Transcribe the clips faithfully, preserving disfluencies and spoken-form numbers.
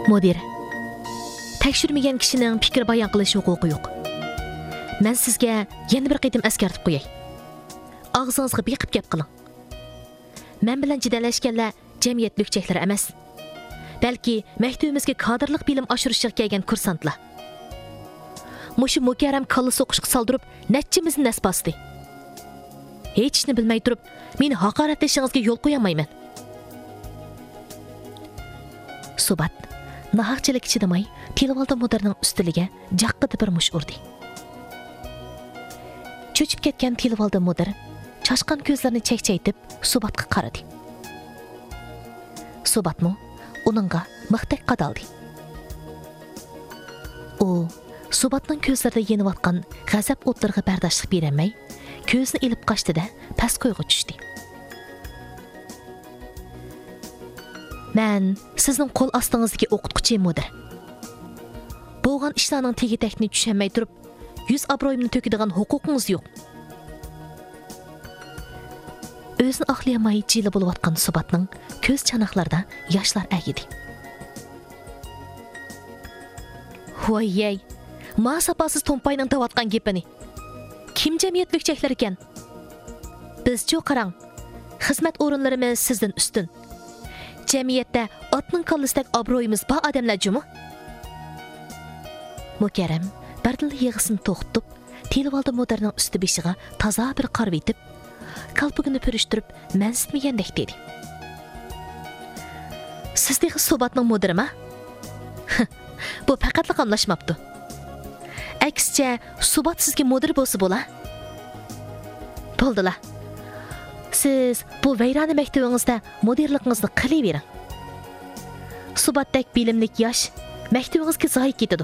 Mudir, tekshirmagan kishining fikr bayon qilish huquqi yo'q. Men sizga yana bir qaytim eskartib qo'yay. Og'zingizga beqib gap qiling. Men bilan jidallashganlar jamiyat lukchaklari emas, balki maktabimizga kadrlik bilim oshirishga kelgan kursantlar. Mushu mukarram kalla so'qishga soldirib, netchimizni nas bosdi. Hech ishni bilmay turib, meni haqoratlashingizga yo'l qo'ya olmayman. Subat nahaqchilik chidamay, Tilvalda Mudirning ustiliga jaqqida bir mush urdi. Cho'chib ketgan Tilvalda Mudir chashqan ko'zlarini chekchaytib Subatga qaradi. Subatmi uningga mixdek qadaldi. U Subatning ko'zlarida yeniyotgan g'azab o'tlariga bardoshlik berolmay, ko'zni ilib qochdi-da, past qo'yga tushdi. Men sizning qo'l ostingizdagi o'qituvchi Mudir. Bo'lgan ishlarning tegitakni tushunmay turib, yuz obro'yimni to'kadigan huquqingiz yo'q. O'zini oqlayamay jili bo'layotgan Subatning ko'z chanoqlarida yoshlar agidi. Voy-yey, ma sapasiz to'mpayning tavotgan gapini. Kim jamiyatlik cheklar ekan? Biz-chi qarang, xizmat o'rinlarimiz sizdan ustun. Jamiyatda otning qallisidek obro'yimiz bor odamlar jumi? Mukarram bardil yig'isini to'xtatib, Tilvalda Mudirning usti beshiga toza bir qarab etib, kalpugini purishtirib, mansitmagandek dedi. Sizdagi Subatning Mudirimi? Bu faqatlik anglashmabdi. Aksicha, Subat sizga Mudir bo'lsa bo'la. Bo'ldilar. Siz bu vayrona maktabingizda mudirligingizni qilavering. Subatdek bilimlik yosh maktabingizga zoyi ketadi.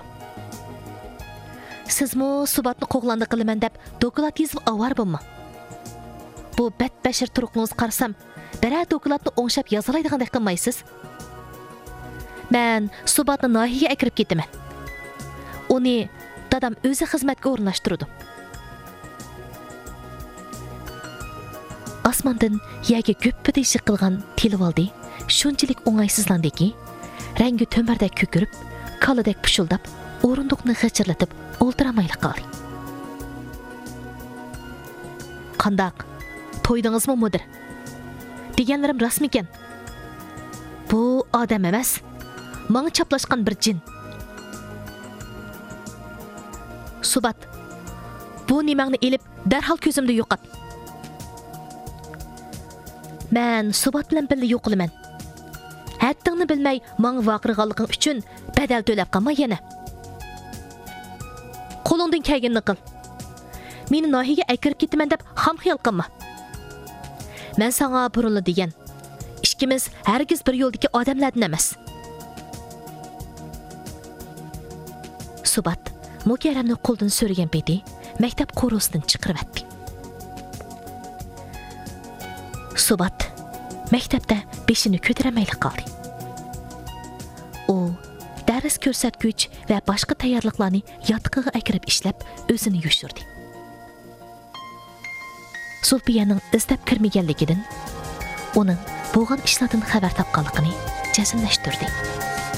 Sizmi Subatni qo'g'landi qilaman deb doklad yozib avar bo'lma. Bu badbashir turuqingiz qarasam, biror dokladni o'ngshab yozalaydigandek qilmaysiz. Men Subatni nahiyaga akirib ketaman. Uni dadam o'zi xizmatga o'rinlashtirdi. Osmondan yerga ko'ppidishi qilgan Tilvaldi shunchalik o'ng'aysizlandiki, rangi to'mardek ko'kirib, kalidek pushildab, o'rindiqni g'ijirlatib o'ltiramayli qoldi. Qandaq? To'ydingizmi Mudir? Deganlarim rasm ekan. Bu odam emas, menga chaplashgan bir jin. Subat, bu nimangni elib darhol ko'zimda yo'qot. Men Subat bilan birga yo'qlaman. Haddingni bilmay, menga vaqirganliging uchun badal to'lab qolma yana. Qo'lingdan kelganini qil. Meni nahiyaga akirib ketaman deb ham xiyol qilma. Men sana burunli degan. Ikkimiz hargiz bir yo'ldagi odamlardan emas. Subat Mukarramni qo'ldan so'ragan peti maktab qo'rosidan chiqaribdi. Subat maktabda beshini ko'taramayli qoldi. U dars ko'rsatgich va boshqa tayyorliklarni yotiqiga akirib ishlab o'zini yushirdi. Sulpiyaning istab kirmaganligidan uning bo'lgan ishlardan xabar topganligini jazmlashtirdi.